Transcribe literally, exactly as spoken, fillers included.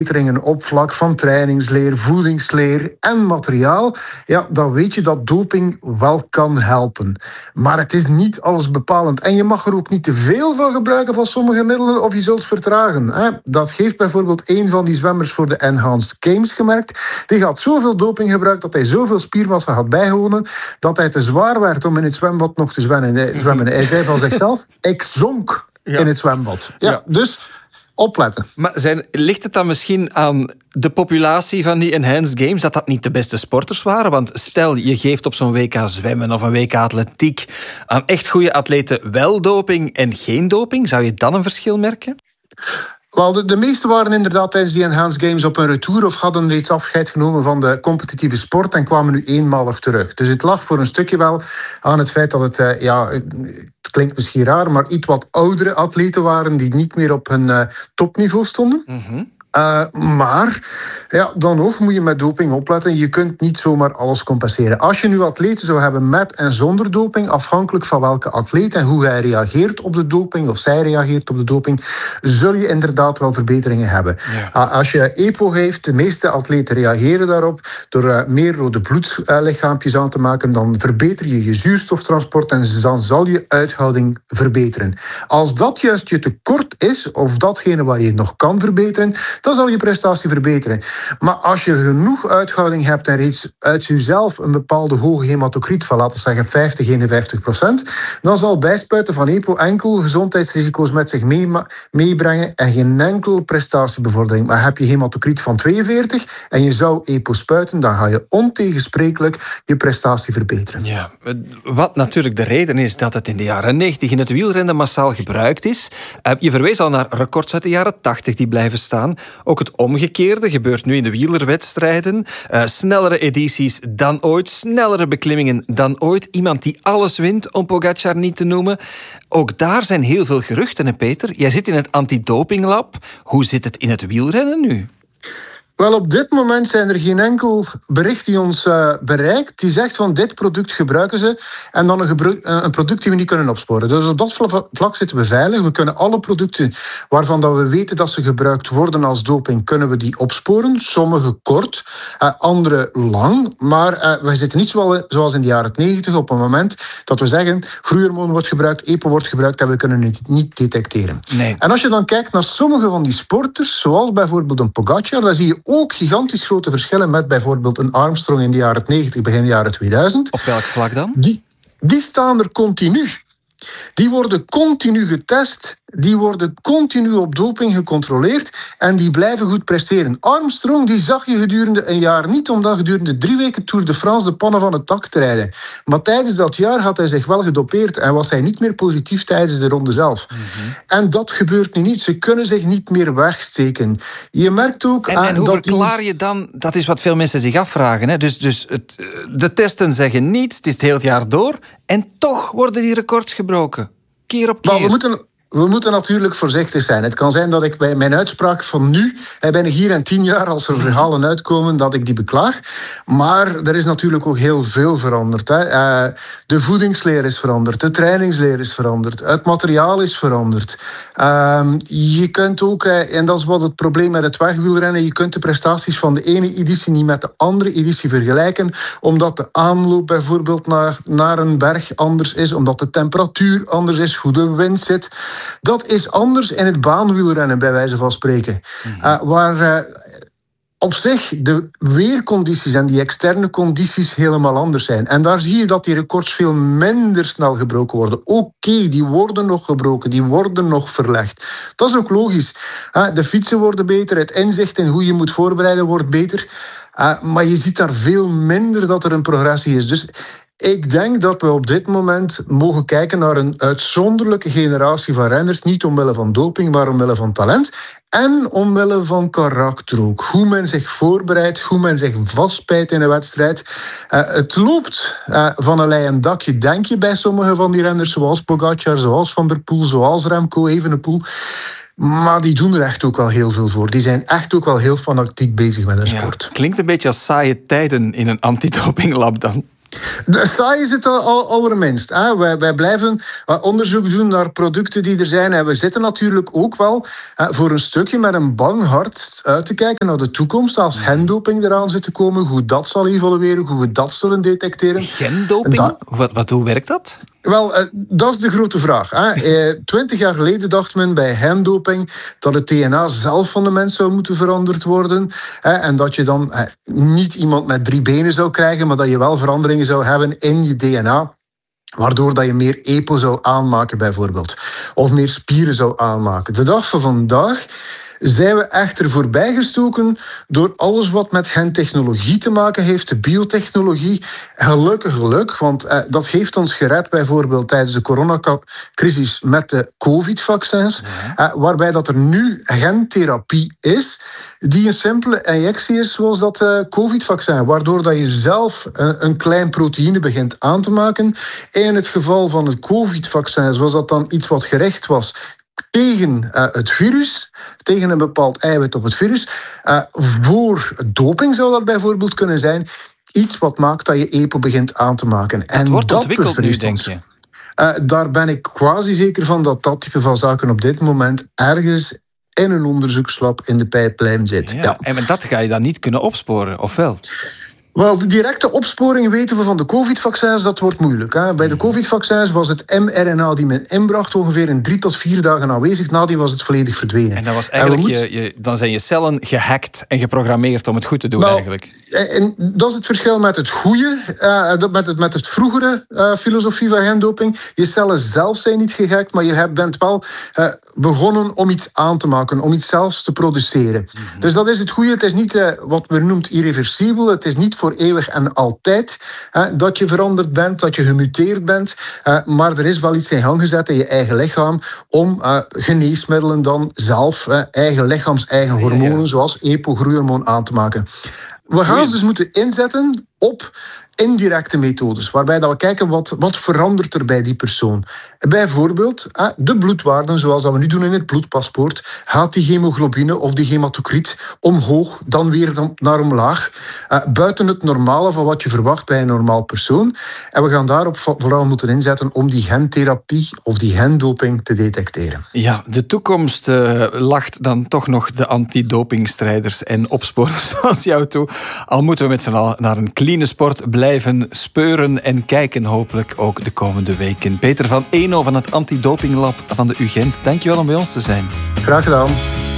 verbeteringen op vlak van trainingsleer, voedingsleer en materiaal, ja, dan weet je dat doping wel kan helpen. Maar het is niet alles bepalend. En je mag er ook niet te veel van gebruiken van sommige middelen of je zult vertragen. Hè. Dat heeft bijvoorbeeld een van die zwemmers voor de Enhanced Games gemerkt. Die had zoveel doping gebruikt dat hij zoveel spiermassa had bijgewonnen dat hij te zwaar werd om in het zwembad nog te zwemmen. Hij zei van zichzelf, ik zonk ja. in het zwembad. Ja, ja. Dus opletten. Maar zijn, ligt het dan misschien aan de populatie van die Enhanced Games, dat dat niet de beste sporters waren? Want stel, je geeft op zo'n W K zwemmen of een W K atletiek aan echt goede atleten wel doping en geen doping. Zou je dan een verschil merken? Wel, de, de meeste waren inderdaad tijdens die Enhanced Games op een retour of hadden reeds afscheid genomen van de competitieve sport en kwamen nu eenmalig terug. Dus het lag voor een stukje wel aan het feit dat het, uh, ja, het klinkt misschien raar, maar iets wat oudere atleten waren die niet meer op hun uh, topniveau stonden. Mm-hmm. Uh, maar ja, dan nog moet je met doping opletten. Je kunt niet zomaar alles compenseren. Als je nu atleten zou hebben met en zonder doping, afhankelijk van welke atleet en hoe hij reageert op de doping of zij reageert op de doping, zul je inderdaad wel verbeteringen hebben. Ja. Uh, als je E P O geeft, de meeste atleten reageren daarop door uh, meer rode bloedlichaampjes aan te maken, dan verbeter je je zuurstoftransport en dan zal je uithouding verbeteren. Als dat juist je tekort is, of datgene waar je nog kan verbeteren, dan zal je prestatie verbeteren. Maar als je genoeg uithouding hebt en reeds uit jezelf een bepaalde hoge hematocriet van, laten we zeggen, vijftig, eenenvijftig procent, dan zal bijspuiten van E P O enkel gezondheidsrisico's met zich mee, meebrengen en geen enkel prestatiebevordering. Maar heb je hematocriet van tweeënveertig en je zou E P O spuiten, dan ga je ontegensprekelijk je prestatie verbeteren. Ja, wat natuurlijk de reden is dat het in de jaren negentig in het wielrennen massaal gebruikt is. Je verwees al naar records uit de jaren tachtig die blijven staan. Ook het omgekeerde gebeurt nu in de wielerwedstrijden. Uh, snellere edities dan ooit, snellere beklimmingen dan ooit. Iemand die alles wint, om Pogacar niet te noemen. Ook daar zijn heel veel geruchten, hè Peter? Jij zit in het antidopinglab. Hoe zit het in het wielrennen nu? Wel, op dit moment zijn er geen enkel bericht die ons uh, bereikt die zegt van dit product gebruiken ze en dan een, gebru- een product die we niet kunnen opsporen. Dus op dat vlak zitten we veilig. We kunnen alle producten waarvan dat we weten dat ze gebruikt worden als doping, kunnen we die opsporen. Sommige kort, uh, andere lang. Maar uh, we zitten niet zoals in de jaren negentig op een moment dat we zeggen groeihormoon wordt gebruikt, E P O wordt gebruikt en we kunnen het niet detecteren. Nee. En als je dan kijkt naar sommige van die sporters, zoals bijvoorbeeld een Pogacar, dan zie je ook gigantisch grote verschillen met bijvoorbeeld een Armstrong in de jaren negentig, begin jaren tweeduizend. Op welk vlak dan? Die, die staan er continu. Die worden continu getest, die worden continu op doping gecontroleerd en die blijven goed presteren. Armstrong, die zag je gedurende een jaar niet, omdat gedurende drie weken Tour de France de pannen van het dak te rijden. Maar tijdens dat jaar had hij zich wel gedopeerd en was hij niet meer positief tijdens de ronde zelf. Mm-hmm. En dat gebeurt nu niet. Ze kunnen zich niet meer wegsteken. Je merkt ook... En, en hoe dat verklaar die... je dan... Dat is wat veel mensen zich afvragen. Hè? Dus, dus het, de testen zeggen niets, het is het hele jaar door en toch worden die records gebroken. Keer op keer. Maar we moeten... We moeten natuurlijk voorzichtig zijn. Het kan zijn dat ik bij mijn uitspraak van nu, ben ik hier en tien jaar als er verhalen uitkomen, dat ik die beklaag. Maar er is natuurlijk ook heel veel veranderd. Hè. De voedingsleer is veranderd, de trainingsleer is veranderd, het materiaal is veranderd. Je kunt ook, en dat is wat het probleem met het wegwielrennen, je kunt de prestaties van de ene editie niet met de andere editie vergelijken, omdat de aanloop bijvoorbeeld naar, naar een berg anders is, omdat de temperatuur anders is, hoe de wind zit. Dat is anders in het baanwielrennen, bij wijze van spreken. Mm-hmm. Uh, waar uh, op zich de weercondities en die externe condities helemaal anders zijn. En daar zie je dat die records veel minder snel gebroken worden. Oké, okay, die worden nog gebroken, die worden nog verlegd. Dat is ook logisch. Uh, de fietsen worden beter, het inzicht in hoe je moet voorbereiden wordt beter. Uh, maar je ziet daar veel minder dat er een progressie is. Dus ik denk dat we op dit moment mogen kijken naar een uitzonderlijke generatie van renners. Niet omwille van doping, maar omwille van talent. En omwille van karakter ook. Hoe men zich voorbereidt, hoe men zich vastbijt in een wedstrijd. Uh, het loopt uh, van een leien dakje, denk je, bij sommige van die renners. Zoals Pogacar, zoals Van der Poel, zoals Remco Evenepoel. Maar die doen er echt ook wel heel veel voor. Die zijn echt ook wel heel fanatiek bezig met hun sport. Ja, klinkt een beetje als saaie tijden in een antidopinglab dan. De saai is het al, allerminst. Hè. Wij, wij blijven onderzoek doen naar producten die er zijn. En we zitten natuurlijk ook wel hè, voor een stukje met een bang hart uit te kijken naar de toekomst. Als gendoping eraan zit te komen, hoe dat zal evolueren, hoe we dat zullen detecteren. Gendoping? Da- wat, wat, hoe werkt dat? Wel, uh, dat is de grote vraag. Twintig jaar geleden dacht men bij gendoping dat het D N A zelf van de mens zou moeten veranderd worden. Hè, en dat je dan uh, niet iemand met drie benen zou krijgen, maar dat je wel veranderingen zou hebben in je D N A. Waardoor dat je meer E P O zou aanmaken, bijvoorbeeld. Of meer spieren zou aanmaken. De dag van vandaag zijn we echter voorbijgestoken door alles wat met gentechnologie te maken heeft, de biotechnologie. Gelukkig geluk, want eh, dat heeft ons gered bijvoorbeeld tijdens de coronacrisis met de covid-vaccins, ja. eh, waarbij dat er nu gentherapie is, die een simpele injectie is zoals dat uh, covid-vaccin, waardoor dat je zelf uh, een klein proteïne begint aan te maken. In het geval van het covid-vaccin was dat dan iets wat gericht was tegen uh, het virus, tegen een bepaald eiwit op het virus. Uh, voor doping zou dat bijvoorbeeld kunnen zijn. Iets wat maakt dat je E P O begint aan te maken. Dat en wordt dat ontwikkeld nu, denk je? Uh, daar ben ik quasi zeker van dat dat type van zaken op dit moment ergens in een onderzoekslab in de pijplijn zit. Ja, ja. En dat ga je dan niet kunnen opsporen, of wel? Wel, de directe opsporing weten we van de covid-vaccins, dat wordt moeilijk. Hè. Bij de covid-vaccins was het mRNA die men inbracht ongeveer in drie tot vier dagen aanwezig. Nadien was het volledig verdwenen. En, dat was eigenlijk moeten... je, je, dan zijn je cellen gehackt en geprogrammeerd om het goed te doen, nou, eigenlijk. En dat is het verschil met het goede, uh, met, het, met het vroegere uh, filosofie van gendoping. Je cellen zelf zijn niet gehackt, maar je bent wel uh, begonnen om iets aan te maken, om iets zelfs te produceren. Mm-hmm. Dus dat is het goede. Het is niet uh, wat we noemen irreversibel. Het is niet voor eeuwig en altijd uh, dat je veranderd bent, dat je gemuteerd bent. Uh, maar er is wel iets in gang gezet in je eigen lichaam om uh, geneesmiddelen dan zelf, uh, eigen lichaams, eigen hormonen, ja, ja. zoals E P O, groeihormoon aan te maken. We gaan ze dus moeten inzetten op indirecte methodes, waarbij dat we kijken wat, wat verandert er bij die persoon. Bijvoorbeeld de bloedwaarden, zoals dat we nu doen in het bloedpaspoort, gaat die hemoglobine of die hematocriet omhoog, dan weer naar omlaag, buiten het normale van wat je verwacht bij een normaal persoon. En we gaan daarop vooral moeten inzetten om die gentherapie of die gendoping te detecteren. Ja, de toekomst uh, lacht dan toch nog de antidopingstrijders en opsporers zoals jou toe. Al moeten we met z'n allen naar een clean sport blijven speuren en kijken, hopelijk ook de komende weken. Peter van Eno van het Antidopinglab van de U Gent, dankjewel om bij ons te zijn. Graag gedaan.